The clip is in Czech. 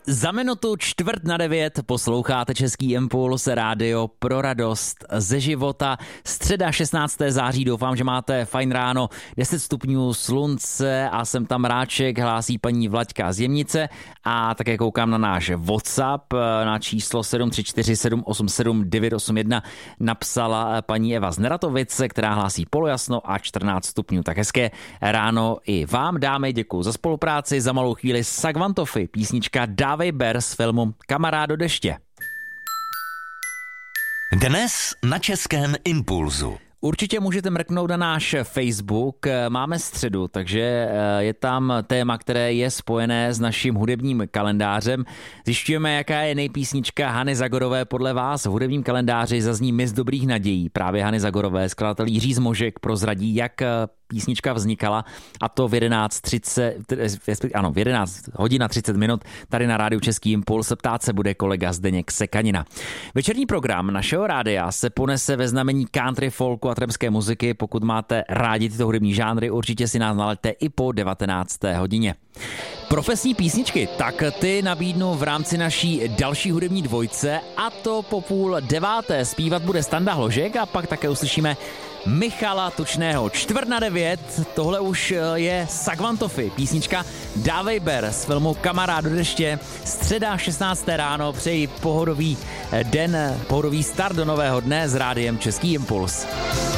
Za minutu 8:45 posloucháte Český impuls, rádio pro radost ze života. Středa 16. září, doufám, že máte fajn ráno, 10 stupňů slunce a jsem tam Ráček, hlásí paní Vlaďka z Jemnice a také koukám na náš WhatsApp na číslo 734 787 981 napsala paní Eva z Neratovice, která hlásí polojasno a 14 stupňů. Tak hezké ráno i vám, dámy, děkuji za spolupráci. Za malou chvíli Sagvantofy, písnička Dávej ber z filmu Kamarád do deště. Dnes na Českém impulzu. Určitě můžete mrknout na náš Facebook, máme středu, takže je tam téma, které je spojené s naším hudebním kalendářem. Zjišťujeme, jaká je nejpísnička Hany Zagorové podle vás. V hudebním kalendáři zazní Mis dobrých nadějí. Právě Hany Zagorové, skladatel Jiří Zmožek prozradí, jak písnička vznikala, a to v 11 hodin a 30 minut tady na rádiu Český impuls. Ptát se bude kolega Zdeněk Sekanina. Večerní program našeho rádia se ponese ve znamení country, folku a tremské muziky. Pokud máte rádi tyto hudební žánry, určitě si nás nalaďte i po 19. hodině. Profesní písničky, tak ty nabídnu v rámci naší další hudební dvojce, a to po 8:30. Zpívat bude Standa Hložek a pak také uslyšíme Michala Tučného. 8:45, tohle už je Sagvantofy, písnička Dávej ber z filmu Kamarád do deště. Středa 16. ráno, přeji pohodový den, pohodový start do nového dne s rádiem Český impuls.